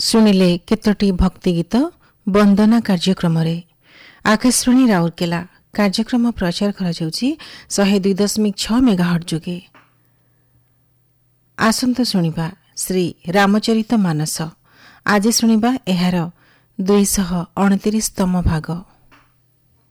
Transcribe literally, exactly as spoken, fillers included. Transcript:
ଶୁଣିଲେ କେତୋଟି ଭକ୍ତିଗୀତ ବନ୍ଦନା କାର୍ଯ୍ୟକ୍ରମରେ। ଆକାଶବାଣୀ ରାଉରକେଲା କାର୍ଯ୍ୟକ୍ରମ ପ୍ରଚାର କରାଯାଉଛି ଶହେ ଦୁଇ ଦଶମିକ ଛଅ ମେଗାହର୍ଟ୍ଜ ଯୋଗେ। ଆସନ୍ତୁ ଶୁଣିବା ଶ୍ରୀ ରାମଚରିତ ମାନସ। ଆଜି ଶୁଣିବା ଏହାର ଦୁଇଶହ ଅଣତିରିଶତମ ଭାଗ।